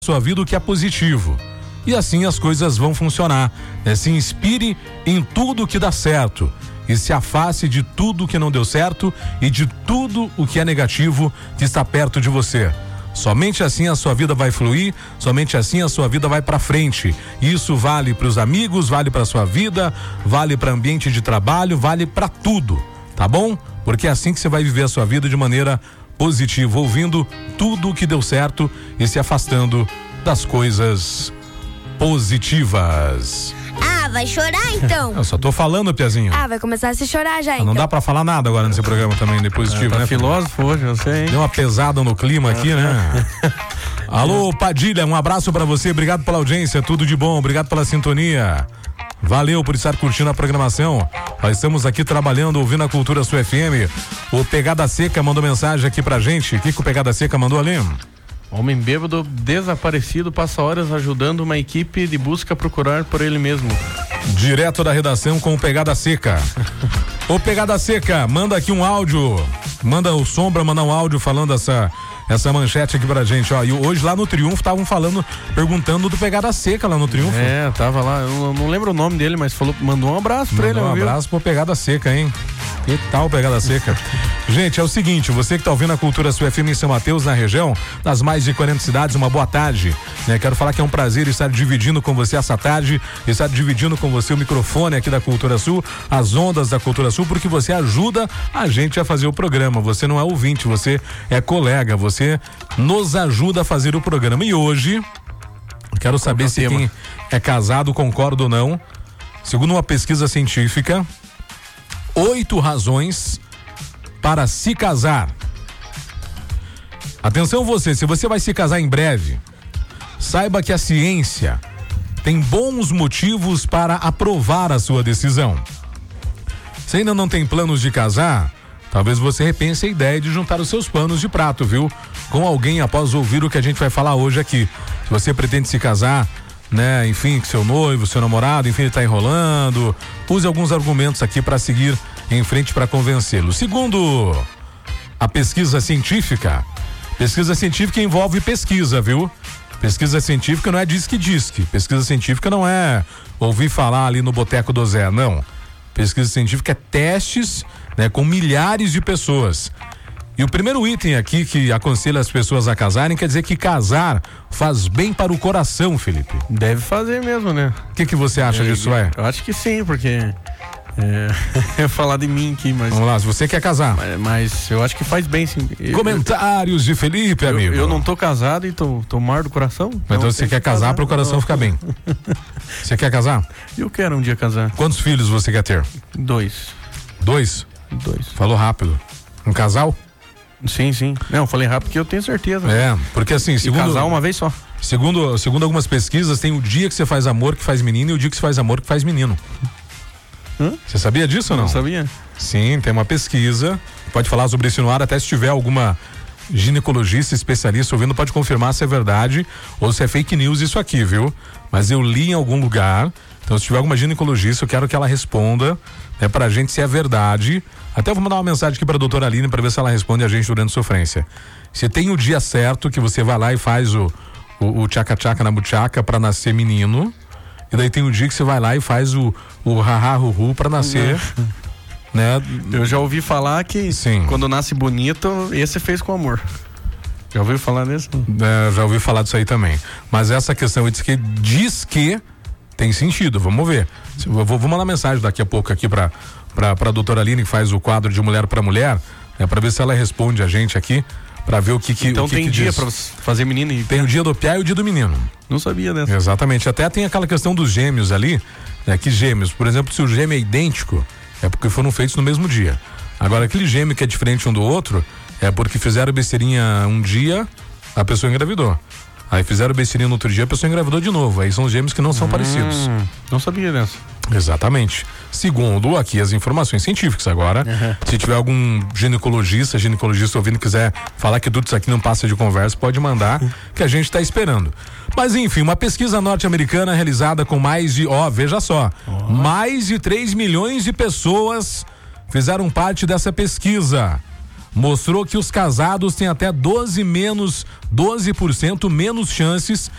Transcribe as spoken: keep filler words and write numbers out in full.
sua vida o que é positivo. E assim as coisas vão funcionar. Né? Se inspire em tudo que dá certo e se afaste de tudo que não deu certo e de tudo o que é negativo que está perto de você. Somente assim a sua vida vai fluir, somente assim a sua vida vai para frente. Isso vale para os amigos, vale para sua vida, vale para ambiente de trabalho, vale para tudo, tá bom? Porque é assim que você vai viver a sua vida de maneira positiva, ouvindo tudo o que deu certo e se afastando das coisas positivas. Ah, vai chorar então? Eu só tô falando, Piazinho. Ah, vai começar a se chorar já, então. Não dá pra falar nada agora nesse programa também, de positivo, é, tá né? filósofo hoje, eu sei, hein? Deu uma pesada no clima aqui, né? Alô, Padilha, um abraço pra você, obrigado pela audiência, tudo de bom, obrigado pela sintonia. Valeu por estar curtindo a programação. Nós estamos aqui trabalhando, ouvindo a Cultura Sul F M. O Pegada Seca mandou mensagem aqui pra gente. O que, que o Pegada Seca mandou ali? Homem bêbado desaparecido passa horas ajudando uma equipe de busca a procurar por ele mesmo. Direto da redação com o Pegada Seca. Ô Pegada Seca, manda aqui um áudio. Manda o Sombra, manda um áudio falando essa... Essa manchete aqui pra gente, ó. E hoje lá no Triunfo estavam falando, perguntando do Pegada Seca lá no Triunfo. É, tava lá, eu não lembro o nome dele, mas falou, mandou um abraço pra mandou ele. Um abraço pro Pegada Seca, hein? Que tal Pegada Seca? Gente, é o seguinte, você que tá ouvindo a Cultura Sul F M em São Mateus, na região, das mais de quarenta cidades, uma boa tarde, né? Quero falar que é um prazer estar dividindo com você essa tarde, estar dividindo com você o microfone aqui da Cultura Sul, as ondas da Cultura Sul, porque você ajuda a gente a fazer o programa. Você não é ouvinte, você é colega, você nos ajuda a fazer o programa. E hoje, quero saber se quem é casado concorda ou não. Segundo uma pesquisa científica, oito razões para se casar. Atenção você, se você vai se casar em breve, saiba que a ciência tem bons motivos para aprovar a sua decisão. Se ainda não tem planos de casar, talvez você repense a ideia de juntar os seus panos de prato, viu? Com alguém após ouvir o que a gente vai falar hoje aqui. Se você pretende se casar, né? Enfim, que seu noivo, seu namorado, enfim, ele tá enrolando, use alguns argumentos aqui para seguir em frente para convencê-lo. Segundo a pesquisa científica, pesquisa científica envolve pesquisa, viu? Pesquisa científica não é diz que diz que. Pesquisa científica não é ouvir falar ali no Boteco do Zé, não. Pesquisa científica é testes, né, com milhares de pessoas. E o primeiro item aqui que aconselha as pessoas a casarem quer dizer que casar faz bem para o coração, Felipe. Deve fazer mesmo, né? O que que você acha é, disso, é? Eu acho que sim, porque é, falar de mim aqui, mas... Vamos lá, se você quer casar. Mas, mas eu acho que faz bem, sim. Comentários de Felipe, eu, amigo. Eu não tô casado e tô, tô mar do coração. Então não, você quer que casar, casar para o coração não. ficar bem. Você quer casar? Eu quero um dia casar. Quantos filhos você quer ter? Dois. Dois? Dois. Falou rápido. Um casal? Sim, sim. Não, eu falei rápido porque eu tenho certeza. É, porque assim, segundo... E casar uma vez só. Segundo, segundo algumas pesquisas, tem o dia que você faz amor que faz menino e o dia que você faz amor que faz menino. Hã? Você sabia disso ou não? Não sabia. Sim, tem uma pesquisa. Pode falar sobre isso no ar, até se tiver alguma ginecologista, especialista ouvindo, pode confirmar se é verdade ou se é fake news isso aqui, viu? Mas eu li em algum lugar, então se tiver alguma ginecologista, eu quero que ela responda, né, pra gente se é verdade. Até vou mandar uma mensagem aqui pra doutora Aline pra ver se ela responde a gente durante a sofrência. Se tem o dia certo que você vai lá e faz o o, o tchaca-tchaca na buchaca pra nascer menino, e daí tem o dia que você vai lá e faz o o ha-ha-hu-hu pra nascer, né? Eu já ouvi falar que Sim. Quando nasce bonito, esse fez com amor. Já ouviu falar nisso? É, já ouvi falar disso aí também. Mas essa questão diz que, diz que tem sentido, vamos ver. Vou, vou mandar mensagem daqui a pouco aqui pra, pra, pra doutora Aline, que faz o quadro de mulher pra mulher, né, pra ver se ela responde a gente aqui, pra ver o que que Então o que tem que dia diz. pra fazer menino e... Tem o dia do piá e o dia do menino. Não sabia dessa. Exatamente. Até tem aquela questão dos gêmeos ali, né, que gêmeos, por exemplo, se o gêmeo é idêntico, é porque foram feitos no mesmo dia. Agora, aquele gêmeo que é diferente um do outro, é porque fizeram besteirinha um dia, a pessoa engravidou. Aí fizeram besteirinha no outro dia, a pessoa engravidou de novo. Aí são os gêmeos que não são hum, parecidos. Não sabia dessa. Exatamente. Segundo aqui as informações científicas. Agora, uhum. se tiver algum ginecologista, ginecologista ouvindo, quiser falar que tudo isso aqui não passa de conversa, pode mandar, que a gente está esperando. Mas enfim, uma pesquisa norte-americana realizada com mais de, ó, veja só, oh. mais de três milhões de pessoas fizeram parte dessa pesquisa. Mostrou que os casados têm até doze menos, doze por cento menos chances